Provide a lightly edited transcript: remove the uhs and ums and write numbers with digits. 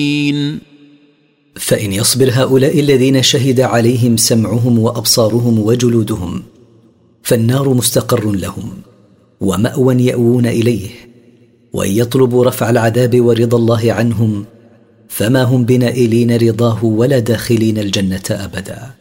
فإن يصبر هؤلاء الذين شهد عليهم سمعهم وأبصارهم وجلودهم فالنار مستقر لهم ومأوى يأوون إليه، وإن يطلبوا رفع العذاب ورضا الله عنهم فما هم بنائلين رضاه ولا داخلين الجنة أبدا.